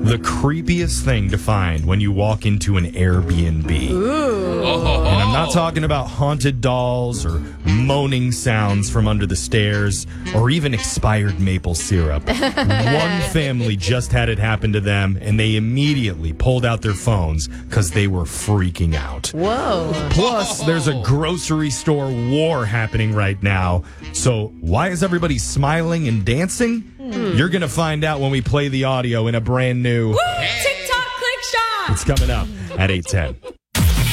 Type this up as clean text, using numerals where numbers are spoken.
The creepiest thing to find when you walk into an Airbnb. Ooh. And I'm not talking about haunted dolls or moaning sounds from under the stairs or even expired maple syrup. One family just had it happen to them, and they immediately pulled out their phones because they were freaking out. Whoa. Plus, there's a grocery store war happening right now. So why is everybody smiling and dancing? You're going to find out when we play the audio in a brand new TikTok Click Shot. It's coming up at 8:10.